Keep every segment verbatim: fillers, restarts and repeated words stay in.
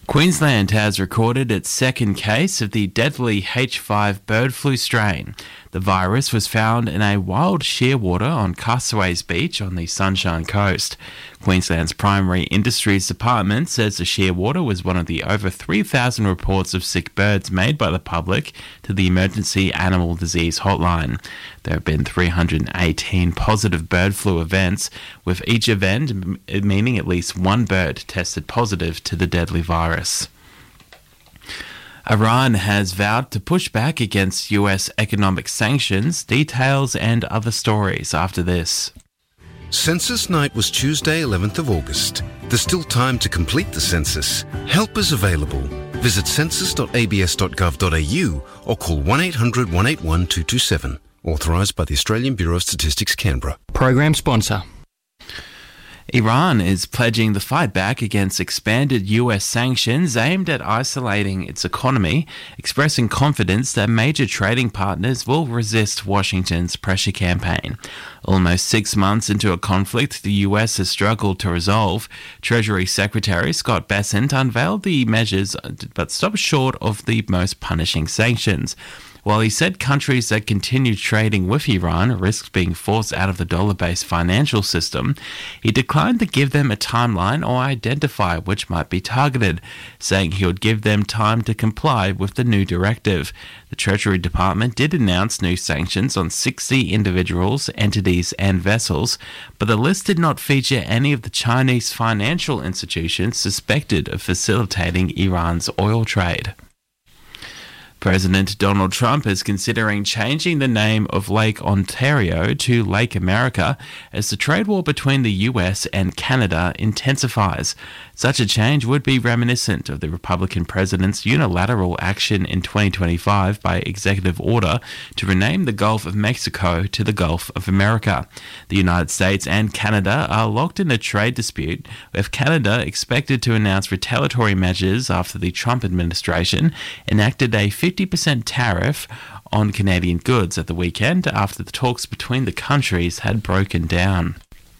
Queensland has recorded its second case of the deadly H five bird flu strain. The virus was found in a wild shearwater on Castaways Beach on the Sunshine Coast. Queensland's Primary Industries Department says the shearwater was one of the over three thousand reports of sick birds made by the public to the Emergency Animal Disease Hotline. There have been three hundred eighteen positive bird flu events, with each event m- meaning at least one bird tested positive to the deadly virus. Iran has vowed to push back against U S economic sanctions. Details and other stories after this. Census night was Tuesday, eleventh of August. There's still time to complete the census. Help is available. Visit census dot a b s dot gov dot a u or call one eight hundred one eight one two two seven. Authorised by the Australian Bureau of Statistics, Canberra. Program sponsor. Iran is pledging the fight back against expanded U S sanctions aimed at isolating its economy, expressing confidence that major trading partners will resist Washington's pressure campaign. Almost six months into a conflict the U S has struggled to resolve, Treasury Secretary Scott Bessent unveiled the measures but stopped short of the most punishing sanctions. While he said countries that continue trading with Iran risk being forced out of the dollar-based financial system, he declined to give them a timeline or identify which might be targeted, saying he would give them time to comply with the new directive. The Treasury Department did announce new sanctions on sixty individuals, entities and vessels, but the list did not feature any of the Chinese financial institutions suspected of facilitating Iran's oil trade. President Donald Trump is considering changing the name of Lake Ontario to Lake America as the trade war between the U S and Canada intensifies. Such a change would be reminiscent of the Republican president's unilateral action in twenty twenty-five by executive order to rename the Gulf of Mexico to the Gulf of America. The United States and Canada are locked in a trade dispute, with Canada expected to announce retaliatory measures after the Trump administration enacted a fifty percent tariff on Canadian goods at the weekend after the talks between the countries had broken down.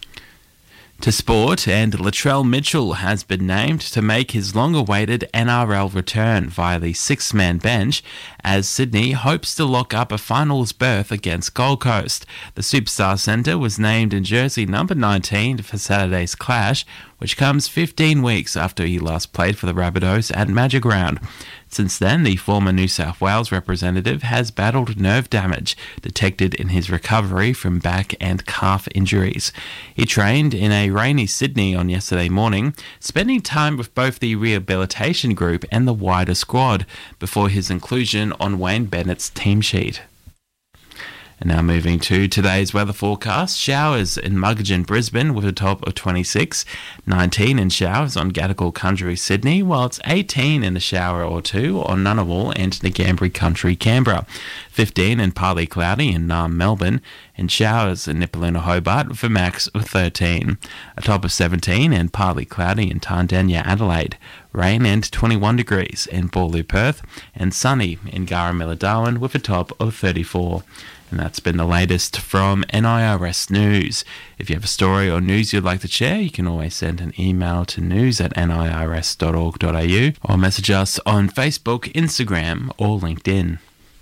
To sport, and Latrell Mitchell has been named to make his long-awaited N R L return via the six-man bench as Sydney hopes to lock up a finals berth against Gold Coast. The superstar centre was named in jersey number nineteen for Saturday's clash, which comes fifteen weeks after he last played for the Rabbitohs at Magic Round. Since then, the former New South Wales representative has battled nerve damage detected in his recovery from back and calf injuries. He trained in a rainy Sydney on yesterday morning, spending time with both the rehabilitation group and the wider squad before his inclusion on Wayne Bennett's team sheet. And now moving to today's weather forecast. Showers in Muggeridge, Brisbane with a top of twenty-six, nineteen in showers on Gadigal Country, Sydney, while it's eighteen in a shower or two on Ngunnawal and Ngambri Country, Canberra, fifteen and partly cloudy in Naarm, Melbourne, and showers in Nipaluna, Hobart with a max of thirteen. A top of seventeen and partly cloudy in Tandanya, Adelaide, rain and twenty-one degrees in Boorloo, Perth, and sunny in Garamilla, Darwin with a top of thirty-four. And that's been the latest from N I R S News. If you have a story or news you'd like to share, you can always send an email to news at n i r s dot org dot a u or message us on Facebook, Instagram or LinkedIn.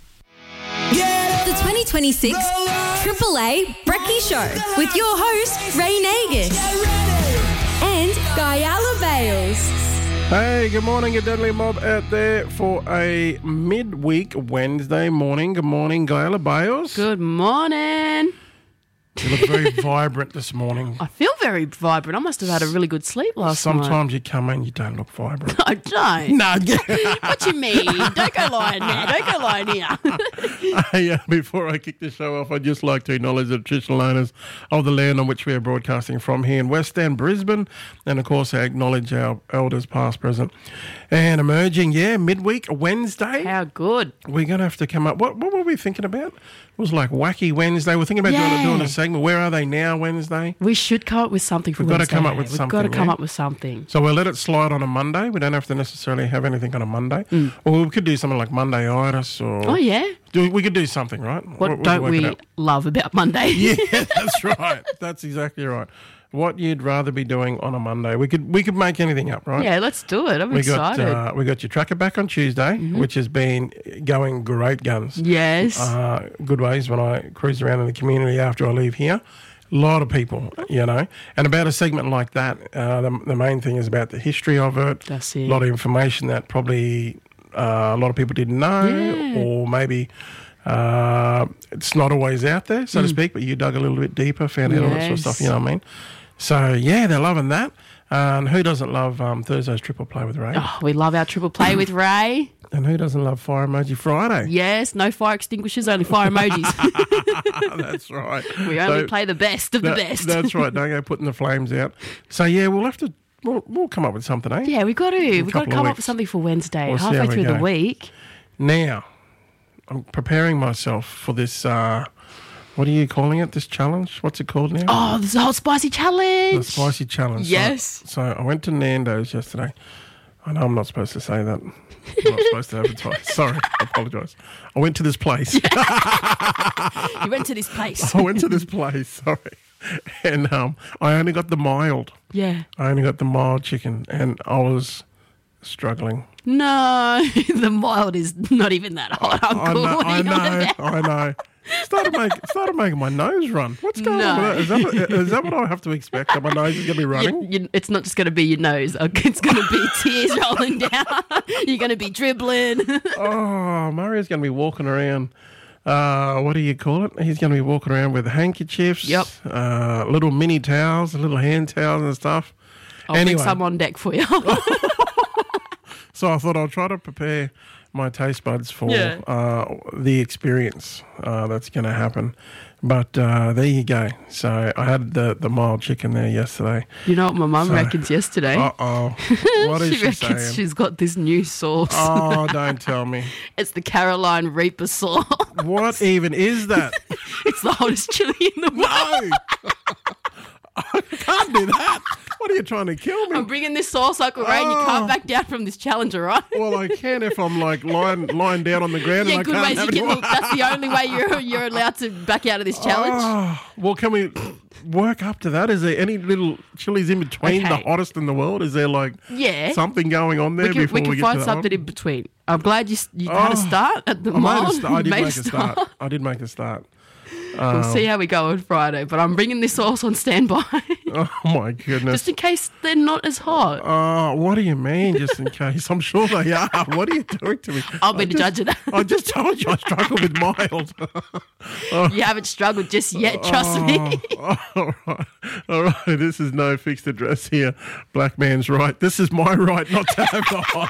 The twenty twenty-six Triple A Brekkie Show with your host, Ray Nagus and Guyala Bales. Hey, good morning, a deadly mob out there for a midweek Wednesday morning. Good morning, Guyala Bales. Good morning. You look very vibrant this morning. I feel very vibrant. I must have had a really good sleep last Sometimes night. Sometimes you come in, you don't look vibrant. I don't. No. What you mean? Don't go lying there. Don't go lying here. Hey, uh, before I kick the show off, I'd just like to acknowledge the traditional owners of the land on which we are broadcasting from here in West End, Brisbane. And, of course, I acknowledge our elders past, present, and emerging. Yeah, midweek, Wednesday. How good. We're going to have to come up. What, what were we thinking about? It was like Wacky Wednesday. We're thinking about yeah. doing, doing a segment. Where are they now Wednesday? We should come up with something for We've got to Wednesday. come up with We've something. We've got to come yeah? up with something. So we'll let it slide on a Monday. We don't have to necessarily have anything on a Monday. Mm. Or we could do something like Monday-itis or... Oh, yeah. Do, we could do something, right? What we'll, don't we'll we love about Monday? Yeah, that's right. That's exactly right. what you'd rather be doing on a Monday. We could we could make anything up, right? Yeah, let's do it. I'm We got excited. uh, we got your tracker back on Tuesday, which has been going great guns. yes. Uh, good ways when I cruise around in the community after I leave here. A lot of people, you know. And about a segment like that, uh, the, the main thing is about the history of it. That's A it. lot of information that probably uh, a lot of people didn't know, Yeah. or maybe uh, it's not always out there, Mm. so to speak, but you dug a little bit deeper, found out all that sort of Yes. stuff, you know what I mean? So, yeah, they're loving that. And who doesn't love um, Thursday's Triple Play with Ray? Oh, we love our triple play with Ray. And who doesn't love Fire Emoji Friday? Yes, no fire extinguishers, only fire emojis. That's right. we only So- play the best of the That- best. That's right. Don't go putting the flames out. So yeah, we'll have to. We'll, we'll come up with something, eh? Yeah, we got to. We've got couple to of come up weeks. with something for Wednesday, We'll see halfway how we through the go. week. Now, I'm preparing myself for this. Uh, what are you calling it? This challenge? What's it called now? Oh, this is a hot spicy challenge. The spicy challenge. Yes. So, so I went to Nando's yesterday. I know I'm not supposed to say that. I'm not supposed to advertise. Sorry, I apologise. I went to this place. You went to this place. I went to this place. Sorry, and um, I only got the mild. Yeah. I only got the mild chicken, and I was struggling. No, the mild is not even that hot, I Uncle. know, What are I you know, on about? I know. Started making, started making my nose run. What's going No. on with that? Is that, what, is that what I have to expect? That my nose is going to be running? You, you, it's not just going to be your nose. It's going to be tears rolling down. You're going to be dribbling. Oh, Mario's going to be walking around. Uh, what do you call it? He's going to be walking around with handkerchiefs, Yep. uh, little mini towels, little hand towels and stuff. I'll Anyway. bring some on deck for you. So I thought I'll try to prepare my taste buds for Yeah. uh, the experience uh, that's going to happen. But uh, there you go. So I had the, the mild chicken there yesterday. You know what my mum So- reckons yesterday? Uh-oh. What is she she, reckons saying? she's got this new sauce. Oh, don't tell me. It's the Caroline Reaper sauce. What even is that? It's the hottest chili in the world. No! I can't do that. What are you trying to kill me? I'm bringing this sauce, Uncle Ray, and you Oh. can't back down from this challenge, all right? Well, I can if I'm like lying lying down on the ground Yeah, and I good can't ways have you any can look. That's the only way you're you're allowed to back out of this challenge. Oh, well, can we work up to that? Is there any little chilies in between the Okay. hottest in the world? Is there like Yeah. something going on there we can, before we we, can get find to that something one? in between. I'm glad you s- you had a Oh, start at the I, made a mild. st- I did You made make a start. I did make a start. We'll see how we go on Friday, but I'm bringing this sauce on standby Oh my goodness. just in case they're not as hot. Oh, what do you mean? Just in case, I'm sure they are. What are you doing to me? I'll be I the just- judge of that. I just told you I struggle with mild. You haven't struggled just yet, trust me. Oh, all right, all right. This is no fixed address here. Black man's right. This is my right not to have the hot.